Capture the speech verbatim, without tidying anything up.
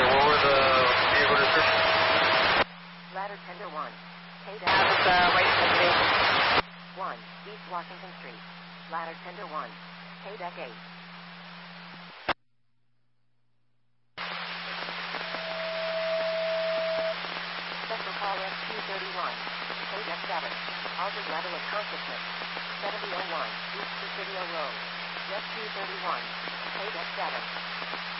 what were the vehicle descriptions? Ladder Tender one. K That was uh, right destination. one. East Washington Street. Ladder Tender one. K Deck eight. Special call S Q thirty-one. K Deck seven. Altered level of consciousness. seventy oh one. East Presidio Road. S Q thirty-one. K Deck seven.